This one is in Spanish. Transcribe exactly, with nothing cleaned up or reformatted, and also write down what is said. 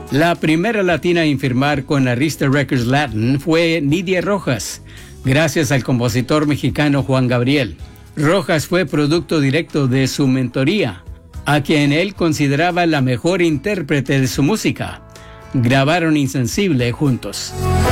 La primera latina en firmar con Arista Records Latin fue Nidia Rojas, gracias al compositor mexicano Juan Gabriel. Rojas fue producto directo de su mentoría, a quien él consideraba la mejor intérprete de su música. Grabaron Insensible juntos.